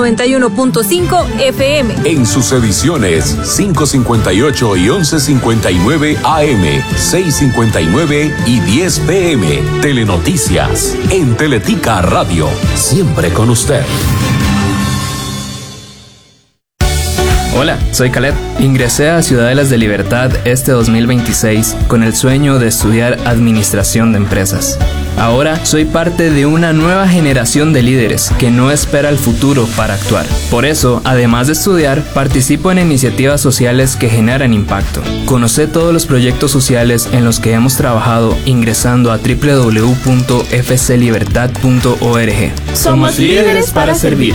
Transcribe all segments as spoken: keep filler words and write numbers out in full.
noventa y uno punto cinco F M. En sus ediciones cinco cincuenta y ocho y once cincuenta y nueve A M, seis cincuenta y nueve y diez P M. Telenoticias en Teletica Radio. Siempre con usted. Hola, soy Caleb. Ingresé a Ciudadelas de Libertad este dos mil veintiséis con el sueño de estudiar Administración de Empresas. Ahora soy parte de una nueva generación de líderes que no espera el futuro para actuar. Por eso, además de estudiar, participo en iniciativas sociales que generan impacto. Conoce todos los proyectos sociales en los que hemos trabajado ingresando a doble u doble u doble u punto f c libertad punto org. Somos líderes para servir.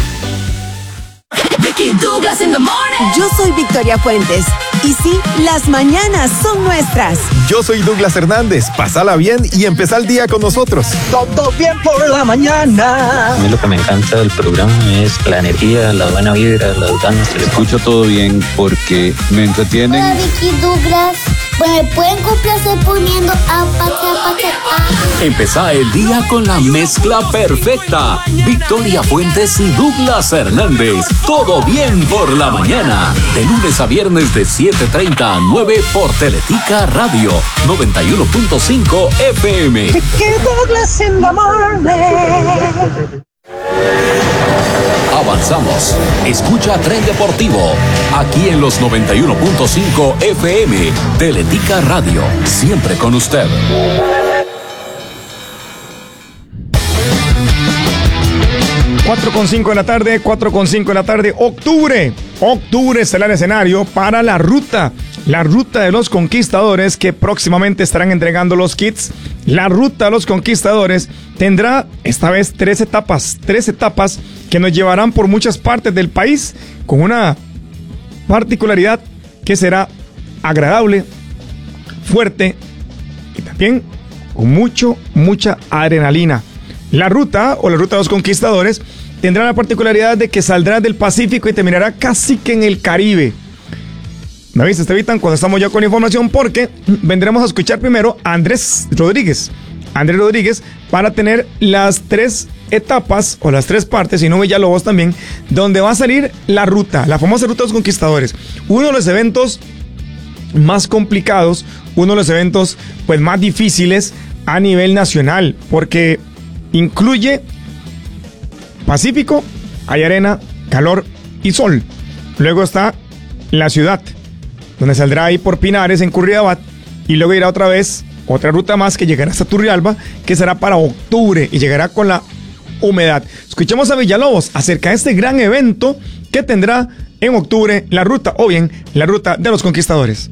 Yo soy Victoria Fuentes. Y sí, las mañanas son nuestras. Yo soy Douglas Hernández. Pásala bien y empezá el día con nosotros. Todo bien por la mañana. A mí lo que me encanta del programa es la energía, la buena vibra, las ganas. Escucho todo bien porque me entretienen. Hola, Vicky, Douglas. Pues me pueden complacer poniendo Apache, Apache, Apache. Empezá el día con la mezcla perfecta. Victoria Fuentes y Douglas Hernández. Todo bien por la mañana. De lunes a viernes de siete treinta a nueve por Teletica Radio noventa y uno punto cinco F M. Douglas in the morning. Avanzamos. Escucha Tren Deportivo. Aquí en los noventa y uno punto cinco F M. Teletica Radio. Siempre con usted. cuatro con cinco de la tarde, cuatro con cinco de la tarde, octubre, octubre será el escenario para la ruta, la ruta de los conquistadores que próximamente estarán entregando los kits. La ruta de los conquistadores tendrá esta vez tres etapas, tres etapas que nos llevarán por muchas partes del país con una particularidad que será agradable, fuerte y también con mucho, mucha adrenalina. La ruta o la ruta de los conquistadores tendrá la particularidad de que saldrá del Pacífico y terminará casi que en el Caribe. ¿Me viste, Estevitan? Cuando estamos ya con la información, porque vendremos a escuchar primero a Andrés Rodríguez. Andrés Rodríguez para tener las tres etapas o las tres partes, y no Villalobos también, donde va a salir la ruta, la famosa ruta de los conquistadores. Uno de los eventos más complicados, uno de los eventos pues más difíciles a nivel nacional, porque incluye Pacífico, hay arena, calor y sol. Luego está la ciudad, donde saldrá ahí por Pinares en Curridabat, y luego irá otra vez, otra ruta más que llegará hasta Turrialba, que será para octubre y llegará con la humedad. Escuchemos a Villalobos acerca de este gran evento que tendrá en octubre la ruta, o bien la ruta de los conquistadores.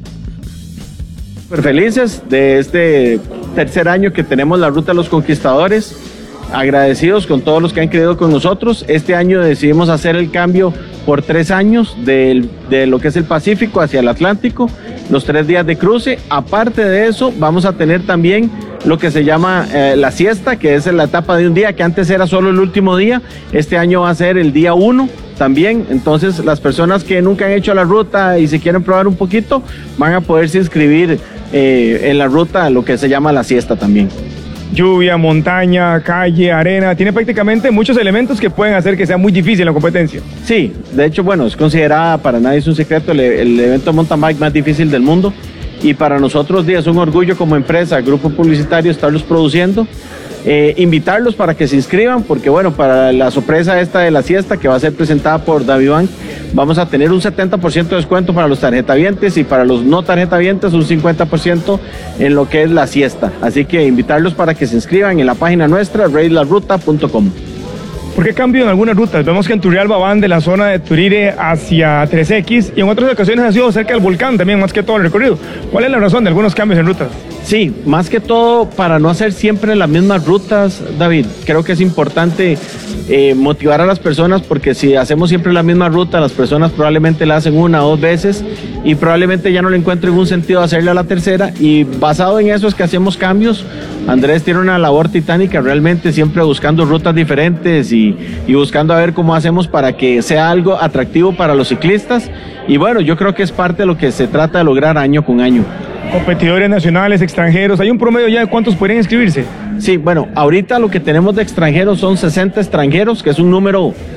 Súper felices de este tercer año que tenemos la ruta de los conquistadores. Agradecidos con todos los que han creído con nosotros. Este año decidimos hacer el cambio por tres años del, de lo que es el Pacífico hacia el Atlántico, los tres días de cruce. Aparte de eso, vamos a tener también lo que se llama eh, la siesta, que es la etapa de un día, que antes era solo el último día. Este año va a ser el día uno también. Entonces, las personas que nunca han hecho la ruta y se quieren probar un poquito, van a poderse inscribir eh, en la ruta, lo que se llama la siesta también. Lluvia, montaña, calle, arena, tiene prácticamente muchos elementos que pueden hacer que sea muy difícil la competencia. Sí, de hecho, bueno, es considerada, para nadie es un secreto, el, el evento mountain bike más difícil del mundo, y para nosotros es un orgullo como empresa, grupo publicitario, estarlos produciendo. Eh, invitarlos para que se inscriban, porque bueno, para la sorpresa esta de la siesta que va a ser presentada por Davibank, vamos a tener un setenta por ciento de descuento para los tarjetavientes, y para los no tarjetavientes un cincuenta por ciento en lo que es la siesta. Así que invitarlos para que se inscriban en la página nuestra, raid la ruta punto com. ¿Por qué cambio en algunas rutas? Vemos que en Turrialba van de la zona de Turire hacia tres equis, y en otras ocasiones ha sido cerca del volcán también, más que todo el recorrido. ¿Cuál es la razón de algunos cambios en rutas? Sí, más que todo para no hacer siempre las mismas rutas, David. Creo que es importante eh, motivar a las personas, porque si hacemos siempre la misma ruta, las personas probablemente la hacen una o dos veces y probablemente ya no le encuentren un sentido hacerla a la tercera, y basado en eso es que hacemos cambios. Andrés tiene una labor titánica realmente, siempre buscando rutas diferentes y, y buscando a ver cómo hacemos para que sea algo atractivo para los ciclistas, y bueno, yo creo que es parte de lo que se trata de lograr año con año. Competidores nacionales, extranjeros, ¿hay un promedio ya de cuántos podrían inscribirse? Sí, bueno, ahorita lo que tenemos de extranjeros son sesenta extranjeros, que es un número